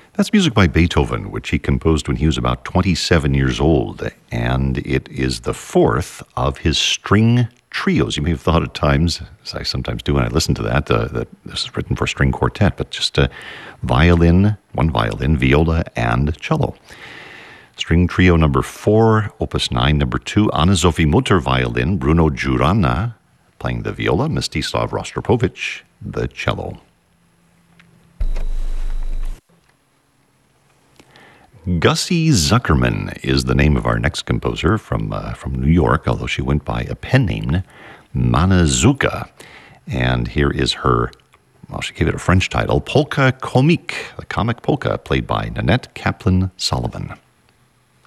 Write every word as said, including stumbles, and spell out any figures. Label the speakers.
Speaker 1: That's music by Beethoven, which he composed when he was about twenty-seven years old, and it is the fourth of his string trios. You may have thought at times, as I sometimes do when I listen to that, uh, that this is written for string quartet, but just a violin, one violin, viola, and cello. String trio number four, opus nine, number two, Anna-Sophie Mutter violin, Bruno Jurana playing the viola, Mstislav Rostropovich the cello. Gussie Zuckerman is the name of our next composer from uh, from New York, although she went by a pen name, Manazuka. And here is her, well, she gave it a French title, Polka Comique, the comic polka, played by Nanette Kaplan-Sullivan.